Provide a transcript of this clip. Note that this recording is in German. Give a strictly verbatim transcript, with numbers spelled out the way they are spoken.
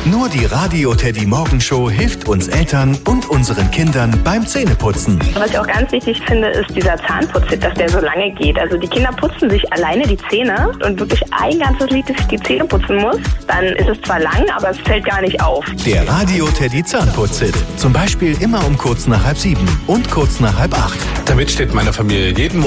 Nur die Radio Teddy Morgenshow hilft uns Eltern und unseren Kindern beim Zähneputzen. Was ich auch ganz wichtig finde, ist dieser Zahnputzhit, dass der so lange geht. Also die Kinder putzen sich alleine die Zähne und wirklich ein ganzes Lied, dass ich die Zähne putzen muss. Dann ist es zwar lang, aber es fällt gar nicht auf. Der Radio Teddy Zahnputzhit. Zum Beispiel immer um kurz nach halb sieben und kurz nach halb acht. Damit steht meine Familie jeden